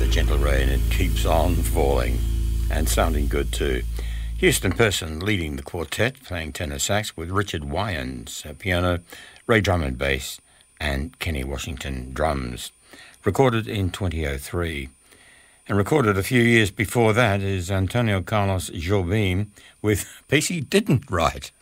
gentle rain. It keeps on falling and sounding good too. Houston Person leading the quartet, playing tenor sax with Richard Wyans piano, Ray Drummond bass, and Kenny Washington drums. Recorded in 2003. And recorded a few years before that is Antonio Carlos Jobim with a piece he didn't write.